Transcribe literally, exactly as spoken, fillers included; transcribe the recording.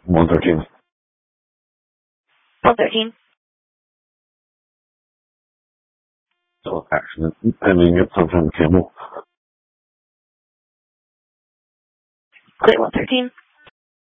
one thirteen. one thirteen. So accident. Pending at Sunshine Campbell. Clear one thirteen.